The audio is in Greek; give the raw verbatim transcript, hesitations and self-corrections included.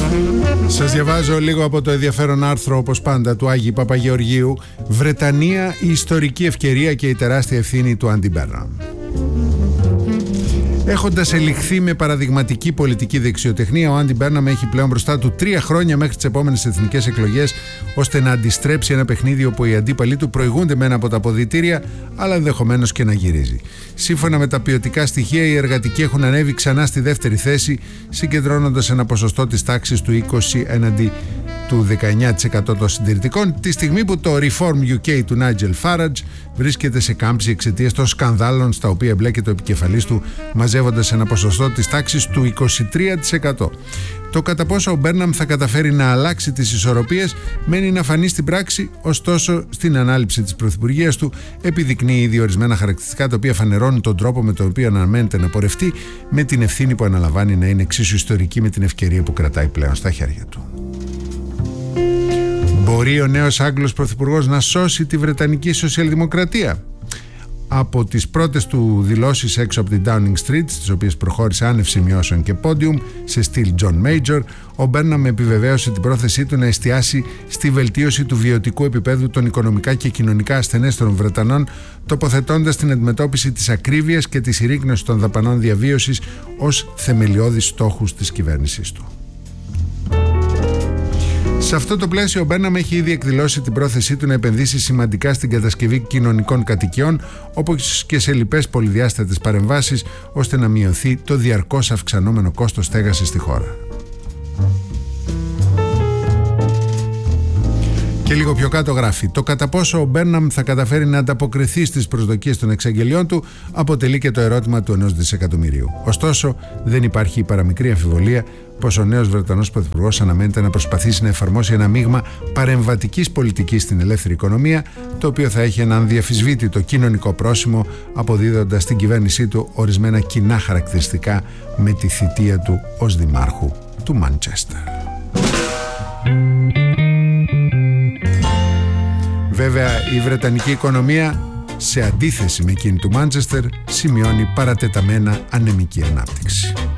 Σας διαβάζω λίγο από το ενδιαφέρον άρθρο, όπως πάντα, του Άγιου Παπαγεωργίου. Βρετανία, η ιστορική ευκαιρία και η τεράστια ευθύνη του Άντι Μπέρναμ. Έχοντας ελιχθεί με παραδειγματική πολιτική δεξιοτεχνία, ο Άντι Μπέρναμ έχει πλέον μπροστά του τρία χρόνια μέχρι τις επόμενες εθνικές εκλογές, ώστε να αντιστρέψει ένα παιχνίδι όπου οι αντίπαλοι του προηγούνται μένα από τα αποδυτήρια, αλλά ενδεχομένως και να γυρίζει. Σύμφωνα με τα ποιοτικά στοιχεία, οι εργατικοί έχουν ανέβει ξανά στη δεύτερη θέση, συγκεντρώνοντας ένα ποσοστό της τάξης του είκοσι έναντι του δεκαεννιά τοις εκατό των συντηρητικών, τη στιγμή που το Reform γιου κέι του Nigel Farage βρίσκεται σε κάμψη εξαιτίας των σκανδάλων στα οποία εμπλέκεται ο επικεφαλής του, μαζεύοντας ένα ποσοστό της τάξης του είκοσι τρία τοις εκατό. Το κατά πόσο ο Μπέρναμ θα καταφέρει να αλλάξει τις ισορροπίες μένει να φανεί στην πράξη, ωστόσο στην ανάληψη της πρωθυπουργίας του επιδεικνύει ήδη ορισμένα χαρακτηριστικά τα οποία φανερώνουν τον τρόπο με τον οποίο αναμένεται να πορευτεί, με την ευθύνη που αναλαμβάνει να είναι εξίσου ιστορική με την ευκαιρία που κρατάει πλέον στα χέρια του. Μπορεί ο νέος Άγγλος πρωθυπουργός να σώσει τη Βρετανική σοσιαλδημοκρατία? Από τις πρώτες του δηλώσεις έξω από την Downing Street, στις οποίες προχώρησε άνευ σημειώσεων και πόντιουμ σε στυλ John Major, ο Μπέρναμ επιβεβαίωσε την πρόθεσή του να εστιάσει στη βελτίωση του βιωτικού επίπεδου των οικονομικά και κοινωνικά ασθενέστερων Βρετανών, τοποθετώντας την αντιμετώπιση της ακρίβειας και τη συρρίκνωση των δαπανών διαβίωσης ως θεμελιώδεις στόχους της κυβέρνησής του. Σε αυτό το πλαίσιο, ο Μπέρναμ έχει ήδη εκδηλώσει την πρόθεσή του να επενδύσει σημαντικά στην κατασκευή κοινωνικών κατοικιών, όπως και σε λοιπές πολυδιάστατες παρεμβάσεις, ώστε να μειωθεί το διαρκώς αυξανόμενο κόστος στέγασης στη χώρα. Και λίγο πιο κάτω γράφει: το κατά πόσο ο Μπέρναμ θα καταφέρει να ανταποκριθεί στις προσδοκίες των εξαγγελιών του αποτελεί και το ερώτημα του ενός δισεκατομμυρίου. Ωστόσο, δεν υπάρχει παραμικρή αμφιβολία πως ο νέος Βρετανός πρωθυπουργός αναμένεται να προσπαθήσει να εφαρμόσει ένα μείγμα παρεμβατικής πολιτικής στην ελεύθερη οικονομία, το οποίο θα έχει ένα ανδιαφυσβήτητο κοινωνικό πρόσημο, αποδίδοντας στην κυβέρνησή του ορισμένα κοινά χαρακτηριστικά με τη θητεία του ως δημάρχου του Μάντσεστερ. Βέβαια, η βρετανική οικονομία, σε αντίθεση με εκείνη του Μάντσεστερ, σημειώνει παρατεταμένα ανεμική ανάπτυξη.